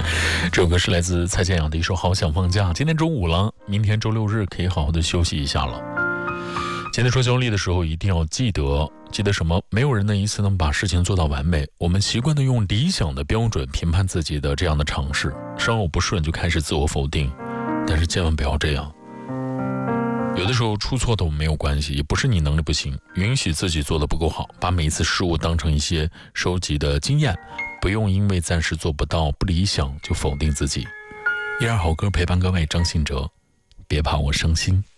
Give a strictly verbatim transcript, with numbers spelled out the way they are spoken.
这首歌是来自蔡健雅的一首《好想放假》。今天周五了，明天周六日可以好好的休息一下了。今天说效力的时候一定要记得记得什么？没有人能一次能把事情做到完美。我们习惯的用理想的标准评判自己的这样的尝试，稍有不顺就开始自我否定，但是千万不要这样。有的时候出错都没有关系，也不是你能力不行，允许自己做得不够好，把每一次失误当成一些收集的经验，不用因为暂时做不到不理想就否定自己。依然好歌陪伴各位，张信哲，别怕我伤心。